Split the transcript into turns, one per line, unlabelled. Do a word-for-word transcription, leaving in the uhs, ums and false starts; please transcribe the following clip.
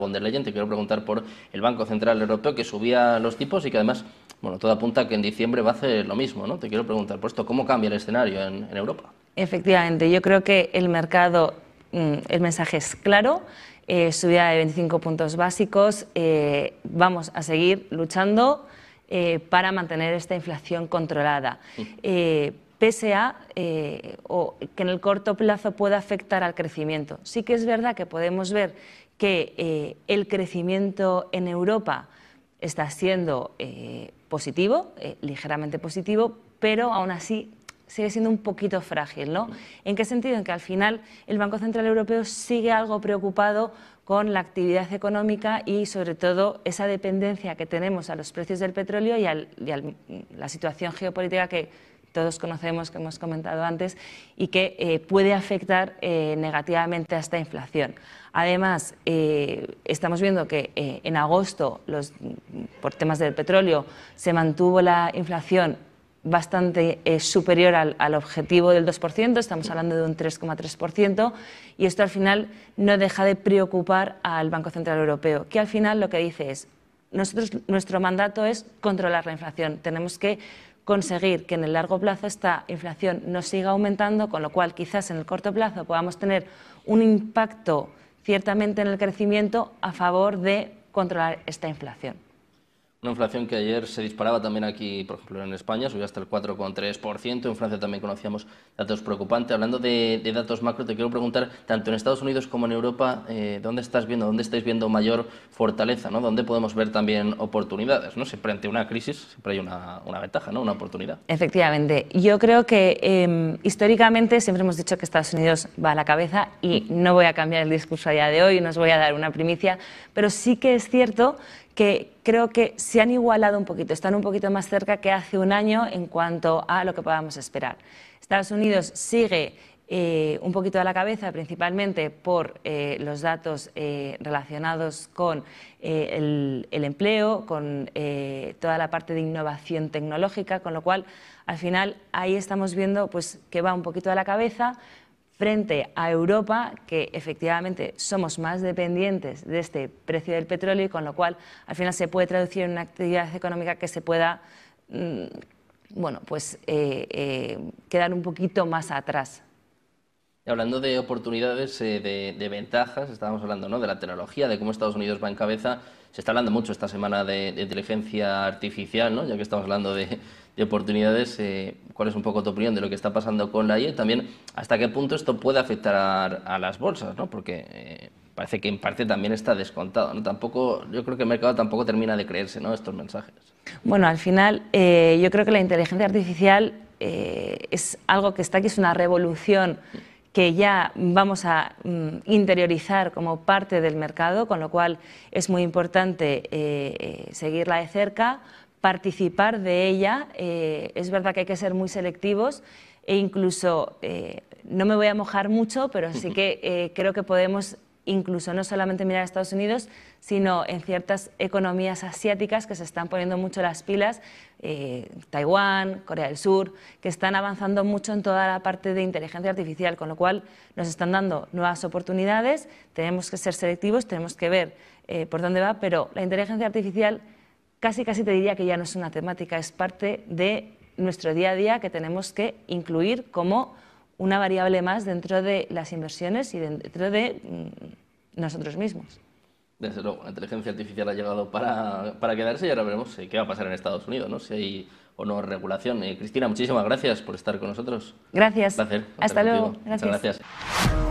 von der Leyen, te quiero preguntar por el Banco Central Europeo, que subía los tipos y que además, bueno, todo apunta a que en diciembre va a hacer lo mismo, ¿no? Te quiero preguntar por esto, ¿cómo cambia el escenario en, en Europa?
Efectivamente, yo creo que el mercado, el mensaje es claro, eh, subida de veinticinco puntos básicos, eh, vamos a seguir luchando eh, para mantener esta inflación controlada. Eh, pese a eh, o que en el corto plazo pueda afectar al crecimiento. Sí que es verdad que podemos ver que eh, el crecimiento en Europa está siendo eh, positivo, eh, ligeramente positivo, pero aún así sigue siendo un poquito frágil, ¿no? ¿En qué sentido? En que al final el Banco Central Europeo sigue algo preocupado con la actividad económica y sobre todo esa dependencia que tenemos a los precios del petróleo y a la situación geopolítica que todos conocemos, que hemos comentado antes, y que eh, puede afectar eh, negativamente a esta inflación. Además, eh, estamos viendo que eh, en agosto, los, por temas del petróleo, se mantuvo la inflación bastante eh, superior al, al objetivo del dos por ciento, estamos hablando de un tres coma tres por ciento, y esto al final no deja de preocupar al Banco Central Europeo, que al final lo que dice es, nosotros, nuestro mandato es controlar la inflación, tenemos que conseguir que en el largo plazo esta inflación no siga aumentando, con lo cual quizás en el corto plazo podamos tener un impacto ciertamente en el crecimiento a favor de controlar esta inflación.
Una inflación que ayer se disparaba también aquí, por ejemplo, en España, subió hasta el cuatro coma tres por ciento. En Francia también conocíamos datos preocupantes. Hablando de, de datos macro, te quiero preguntar, tanto en Estados Unidos como en Europa, eh, ¿dónde estás viendo, dónde estáis viendo mayor fortaleza, ¿no? ¿Dónde podemos ver también oportunidades, ¿no? Siempre ante una crisis siempre hay una, una ventaja, ¿no? Una oportunidad.
Efectivamente. Yo creo que eh, históricamente siempre hemos dicho que Estados Unidos va a la cabeza y no voy a cambiar el discurso a día de hoy, no os voy a dar una primicia, pero sí que es cierto que creo que se han igualado un poquito, están un poquito más cerca que hace un año en cuanto a lo que podamos esperar. Estados Unidos sigue eh, un poquito a la cabeza, principalmente por eh, los datos eh, relacionados con eh, el, el empleo, con eh, toda la parte de innovación tecnológica, con lo cual, al final, ahí estamos viendo pues, que va un poquito a la cabeza, frente a Europa, que efectivamente somos más dependientes de este precio del petróleo y con lo cual al final se puede traducir en una actividad económica que se pueda mmm, bueno, pues, eh, eh, quedar un poquito más atrás.
Y hablando de oportunidades, eh, de, de ventajas, estábamos hablando, ¿no?, de la tecnología, de cómo Estados Unidos va en cabeza. Se está hablando mucho esta semana de, de inteligencia artificial, ¿no?, ya que estamos hablando de, de oportunidades. Eh, ¿Cuál es un poco tu opinión de lo que está pasando con la I A? También, ¿hasta qué punto esto puede afectar a, a las bolsas, ¿no? Porque eh, parece que en parte también está descontado, ¿no? Tampoco, yo creo que el mercado tampoco termina de creerse, ¿no?, estos mensajes.
Bueno, al final eh, yo creo que la inteligencia artificial eh, es algo que está aquí, es una revolución que ya vamos a mm, interiorizar como parte del mercado, con lo cual es muy importante eh, eh, seguirla de cerca, participar de ella. Eh, es verdad que hay que ser muy selectivos e incluso, eh, no me voy a mojar mucho, pero sí que eh, creo que podemos incluso no solamente mirar a Estados Unidos, sino en ciertas economías asiáticas que se están poniendo mucho las pilas, eh, Taiwán, Corea del Sur, que están avanzando mucho en toda la parte de inteligencia artificial, con lo cual nos están dando nuevas oportunidades, tenemos que ser selectivos, tenemos que ver eh, por dónde va, pero la inteligencia artificial casi casi te diría que ya no es una temática, es parte de nuestro día a día que tenemos que incluir como una variable más dentro de las inversiones y dentro de mm, nosotros mismos.
Desde luego, la inteligencia artificial ha llegado para, para quedarse y ahora veremos qué va a pasar en Estados Unidos, ¿no?, si hay o no regulación. Eh, Cristina, muchísimas gracias por estar con nosotros.
Gracias.
Un placer.
Hasta luego. Gracias.
Muchas gracias.